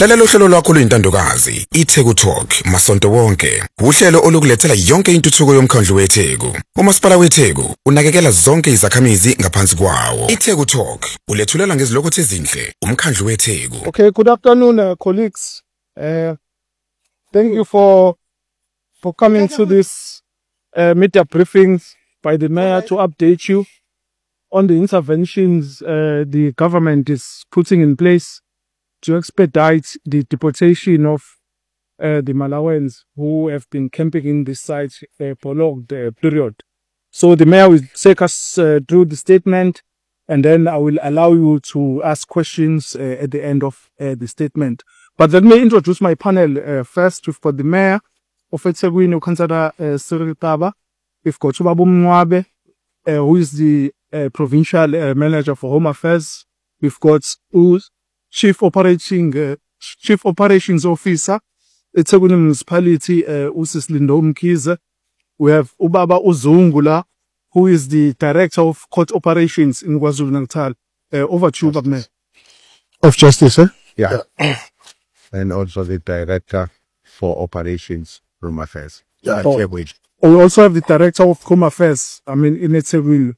Lalela uhlelo lwakho luyintandokazi iTheku Talk masonto wonke. Uhlelo olukulethela yonke intuthuko yomkhandlu weTheku. uMasipala weTheku unakekela zonke izakhamizi ngaphansi kwawo. iTheku Talk ulethulela ngezilokho ezinhle umkhandlu weTheku. Okay, good afternoon, colleagues. Thank you for coming to this media briefings by the mayor to update you on the interventions the government is putting in place to expedite the deportation of the Malawans who have been camping in this site for a prolonged period. So the mayor will take us through the statement, and then I will allow you to ask questions at the end of the statement. But let me introduce my panel first. We've got the mayor of eThekwini, uKhansela Cyril Taba. We've got Ubaba Mncwabe, who is the provincial manager for Home Affairs. We've got Chief Operations Officer, eThekwini Municipality, Usislindo Mkhize. We have Ubaba Uzungula, who is the Director of Court Operations in KwaZulu-Natal. Over to you, Ubaba Mayor. Of Justice, eh? Yeah. And also the Director for Operations, Home Affairs. Yeah. We also have the Director of Home Affairs, in eThekwini.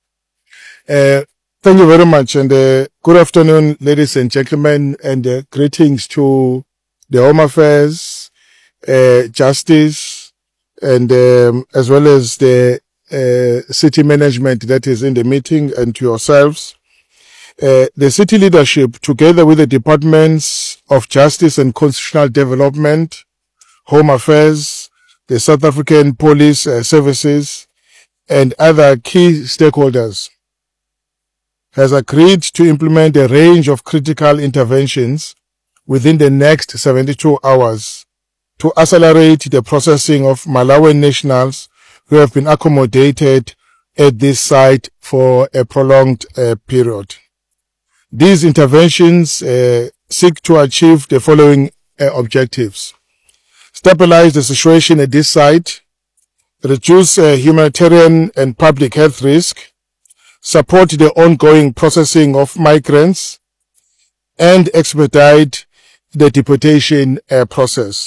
Thank you very much, and good afternoon, ladies and gentlemen, and greetings to the Home Affairs, Justice, and as well as the city management that is in the meeting, and to yourselves. The city leadership, together with the departments of Justice and Constitutional Development, Home Affairs, the South African Police Services, and other key stakeholders, has agreed to implement a range of critical interventions within the next 72 hours to accelerate the processing of Malawian nationals who have been accommodated at this site for a prolonged period. These interventions seek to achieve the following objectives: stabilize the situation at this site, reduce humanitarian and public health risk, support the ongoing processing of migrants, and expedite the deportation process.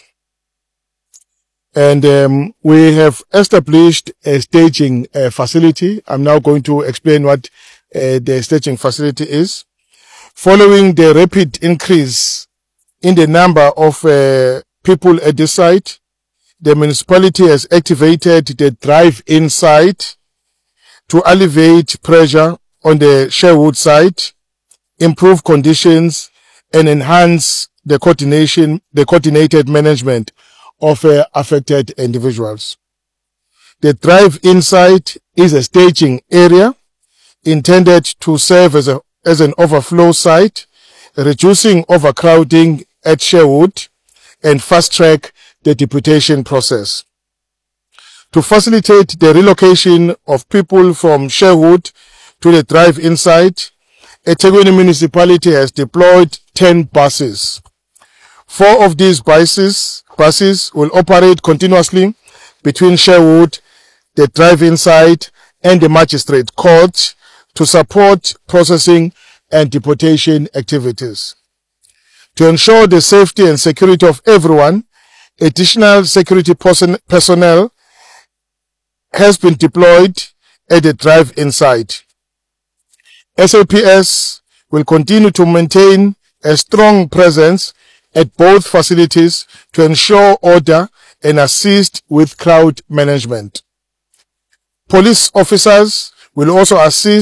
And we have established a staging facility. I'm now going to explain what the staging facility is. Following the rapid increase in the number of people at this site, the municipality has activated the drive-in site to alleviate pressure on the Sherwood site, improve conditions, and enhance the coordinated management of affected individuals. The drive-in site is a staging area intended to serve as an overflow site, reducing overcrowding at Sherwood and fast-track the deportation process. To facilitate the relocation of people from Sherwood to the drive-in site, eThekwini municipality has deployed 10 buses. 4 of these buses will operate continuously between Sherwood, the drive-in site, and the magistrate court to support processing and deportation activities. To ensure the safety and security of everyone, additional security personnel has been deployed at the drive-in site. SAPS will continue to maintain a strong presence at both facilities to ensure order and assist with crowd management. Police officers will also assist